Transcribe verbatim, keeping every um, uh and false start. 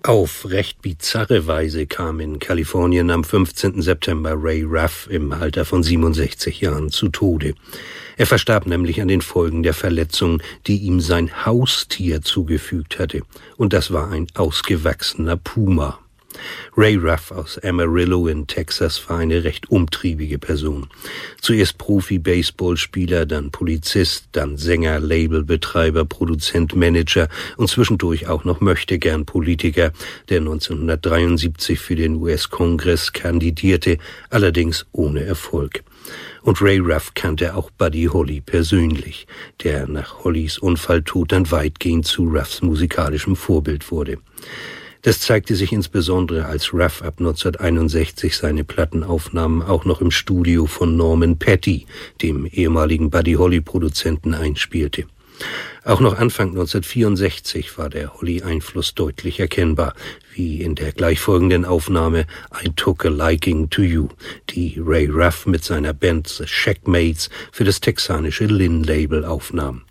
Auf recht bizarre Weise kam in Kalifornien am fünfzehnten September Ray Ruff im Alter von siebenundsechzig Jahren zu Tode. Er verstarb nämlich an den Folgen der Verletzung, die ihm sein Haustier zugefügt hatte. Und das war ein ausgewachsener Puma. Ray Ruff aus Amarillo in Texas war eine recht umtriebige Person. Zuerst Profi-Baseballspieler, dann Polizist, dann Sänger, Labelbetreiber, Produzent, Manager und zwischendurch auch noch Möchtegern-Politiker, der neunzehnhundertdreiundsiebzig für den U S-Kongress kandidierte, allerdings ohne Erfolg. Und Ray Ruff kannte auch Buddy Holly persönlich, der nach Hollys Unfalltod dann weitgehend zu Ruffs musikalischem Vorbild wurde. Das zeigte sich insbesondere, als Ruff ab neunzehnhunderteinundsechzig seine Plattenaufnahmen auch noch im Studio von Norman Petty, dem ehemaligen Buddy Holly-Produzenten, einspielte. Auch noch Anfang neunzehnhundertvierundsechzig war der Holly-Einfluss deutlich erkennbar, wie in der gleichfolgenden Aufnahme I Took a Liking to You, die Ray Ruff mit seiner Band The Checkmates für das texanische Linn-Label aufnahm.